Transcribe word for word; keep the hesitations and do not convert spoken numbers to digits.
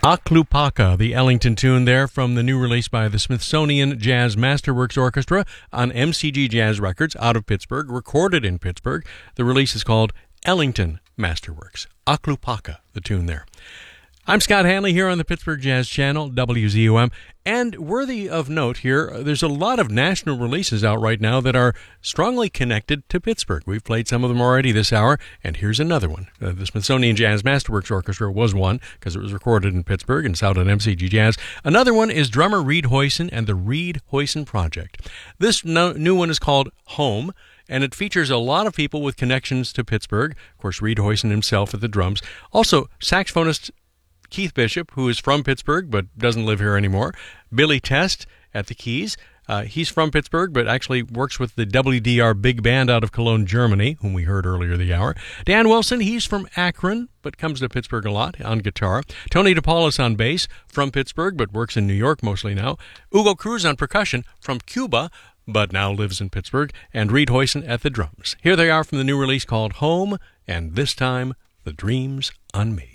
Aclupaka, the Ellington tune there from the new release by the Smithsonian Jazz Masterworks Orchestra on M C G Jazz Records out of Pittsburgh, recorded in Pittsburgh. The release is called Ellington Masterworks. Aclupaka, the tune there. I'm Scott Hanley here on the Pittsburgh Jazz Channel, W Z U M, and worthy of note here, there's a lot of national releases out right now that are strongly connected to Pittsburgh. We've played some of them already this hour, and here's another one. Uh, the Smithsonian Jazz Masterworks Orchestra was one, because it was recorded in Pittsburgh and it's out at M C G Jazz. Another one is drummer Reed Hoyson and the Reed Hoyson Project. This no- new one is called Home, and it features a lot of people with connections to Pittsburgh. Of course, Reed Hoyson himself at the drums. Also, saxophonist Keith Bishop, who is from Pittsburgh but doesn't live here anymore. Billy Test at the keys. Uh, he's from Pittsburgh but actually works with the W D R Big Band out of Cologne, Germany, whom we heard earlier the hour. Dan Wilson, he's from Akron but comes to Pittsburgh a lot on guitar. Tony DePaulis on bass, from Pittsburgh but works in New York mostly now. Hugo Cruz on percussion, from Cuba but now lives in Pittsburgh. And Reed Hoyson at the drums. Here they are from the new release called Home, and this time, The Dreams Unmade.